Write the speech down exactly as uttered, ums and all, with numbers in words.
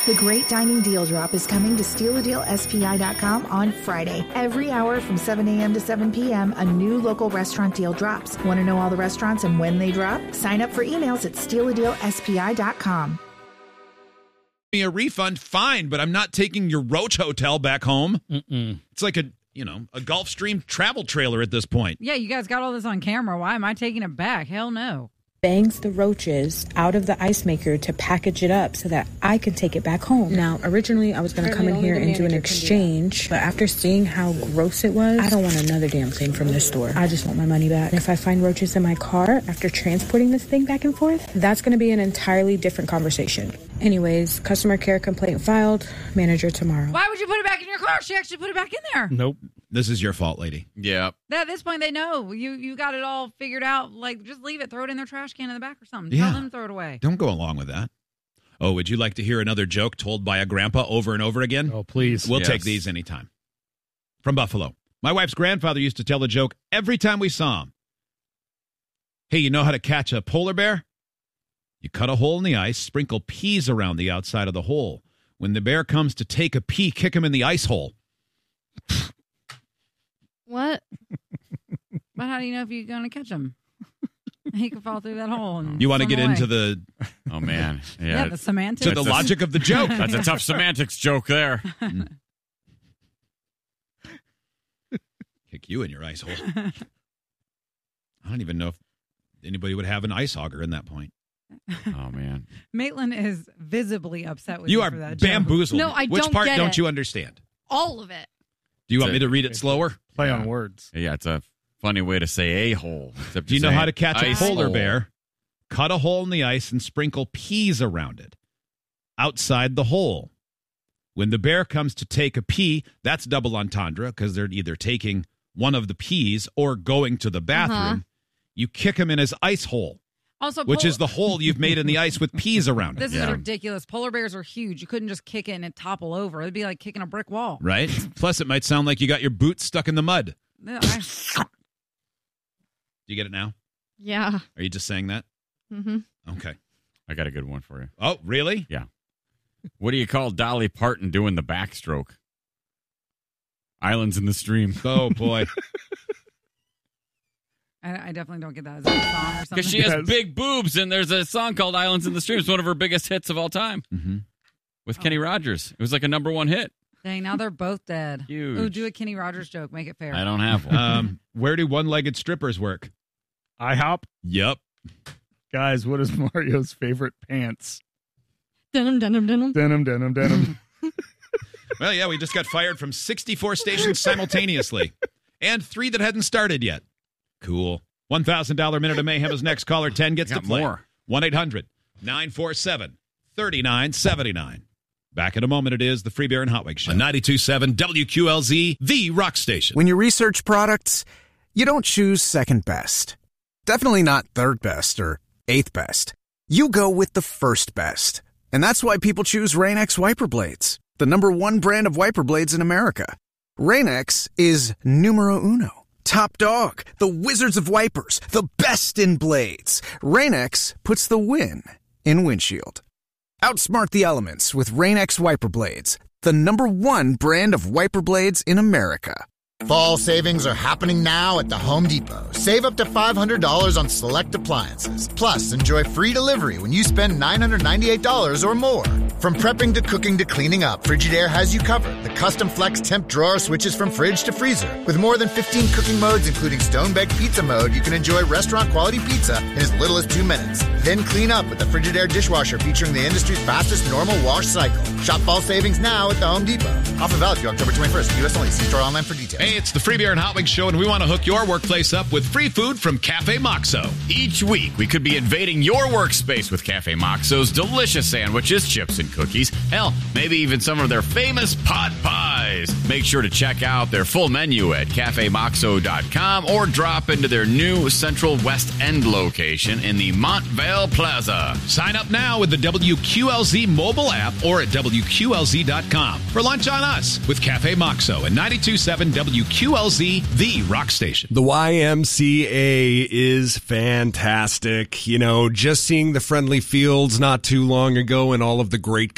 The Great Dining Deal Drop is coming to steal a deal S P I dot com on Friday. Every hour from seven a.m. to seven p.m., a new local restaurant deal drops. Want to know all the restaurants and when they drop? Sign up for emails at steal a deal S P I dot com. Me a refund, fine, but I'm not taking your Roach Hotel back home. Mm-mm. It's like a, you know, a Gulfstream travel trailer at this point. Yeah, you guys got all this on camera. Why am I taking it back? Hell no. Bangs the roaches out of the ice maker to package it up so that I can take it back home. Now, originally I was going to come in here and do an exchange, but after seeing how gross it was, I don't want another damn thing from this store. I just want my money back. And if I find roaches in my car after transporting this thing back and forth, that's going to be an entirely different conversation. Anyways, customer care complaint filed, manager tomorrow. Why would you put it back in your car? She actually put it back in there. Nope. This is your fault, lady. Yeah. At this point, they know. You you got it all figured out. Like, just leave it. Throw it in their trash can in the back or something. Yeah. Tell them to throw it away. Don't go along with that. Oh, would you like to hear another joke told by a grandpa over and over again? Oh, please. We'll Yes. take these anytime. From Buffalo. My wife's grandfather used to tell the joke every time we saw him. Hey, you know how to catch a polar bear? You cut a hole in the ice, sprinkle peas around the outside of the hole. When the bear comes to take a pea, kick him in the ice hole. What? But how do you know if you're going to catch him? He could fall through that hole. And You want to swim get away. into the Oh, man. Yeah, Yeah. the semantics. to the That's a- logic of the joke. That's a tough semantics joke there. Kick you in your ice hole. I don't even know if anybody would have an ice auger in that point. Oh, man. Maitland is visibly upset with You you are for that joke. bamboozled. No, I Which don't part get don't it. you understand? All of it. Do you want It's me a- to read it slower? Play Yeah. on words. Yeah, it's a funny way to say a-hole. except Do you you're know how saying to catch a ice polar hole. bear? Cut a hole in the ice and sprinkle peas around it. Outside the hole. When the bear comes to take a pee, that's double entendre because they're either taking one of the peas or going to the bathroom. Uh-huh. You kick him in his ice hole, Also, which pol- is the hole you've made in the ice with peas around it. This Yeah. is ridiculous. Polar bears are huge. You couldn't just kick it and it topple over. It'd be like kicking a brick wall. Right? Plus, it might sound like you got your boot stuck in the mud. Yeah, I- Do you get it now? Yeah. Are you just saying that? Mm-hmm. Okay. I got a good one for you. Oh, really? What do you call Dolly Parton doing the backstroke? Islands in the Stream. Oh, boy. I, I definitely don't get that. Is that a song or something? Because she has Yes. big boobs, and there's a song called Islands in the Stream. It's one of her biggest hits of all time Mm-hmm. with Kenny Rogers. It was like a number one hit. Dang, now they're both dead. Huge. Ooh, do a Kenny Rogers joke. Make it fair. I don't have one. Um, where do one-legged strippers work? IHOP. Yep. Guys, what is Mario's favorite pants? Denim, denim, denim. Denim, denim, denim. Well, yeah, we just got fired from sixty-four stations simultaneously, and three that hadn't started yet. Cool. one thousand dollars Minute of Mayhem is next. Caller ten gets Got to play. more. one eight hundred nine four seven three nine seven nine. Back in a moment, it is the Free Beer and Hot Wig Show. ninety-two point seven W Q L Z, the rock station. When you research products, you don't choose second best. Definitely not third best or eighth best. You go with the first best. And that's why people choose Rain-X Wiper Blades, the number one brand of wiper blades in America. Rain-X is numero uno. Top dog, the wizards of wipers, the best in blades. Rain-X puts the win in windshield. Outsmart the elements with Rain-X Wiper Blades, the number one brand of wiper blades in America. Fall savings are happening now at the Home Depot. Save up to five hundred dollars on select appliances. Plus, enjoy free delivery when you spend nine hundred ninety-eight dollars or more. From prepping to cooking to cleaning up, Frigidaire has you covered. The custom flex temp drawer switches from fridge to freezer. With more than fifteen cooking modes, including stone-baked pizza mode, you can enjoy restaurant-quality pizza in as little as two minutes. Then clean up with the Frigidaire dishwasher featuring the industry's fastest normal wash cycle. Shop fall savings now at the Home Depot. Offer valid through October twenty-first. U S only. See store online for details. Hey, it's the Free Beer and Hot Wig Show, and we want to hook your workplace up with free food from Cafe Moxo. Each week, we could be invading your workspace with Cafe Moxo's delicious sandwiches, chips, and cookies. Hell, maybe even some of their famous pot pies. Make sure to check out their full menu at cafe moxo dot com or drop into their new Central West End location in the Montvale Plaza. Sign up now with the W Q L Z mobile app or at W Q L Z dot com for lunch on us with Cafe Moxo and ninety-two point seven W Q L Z, the rock station. The Y M C A is fantastic. You know, just seeing the friendly fields not too long ago and all of the great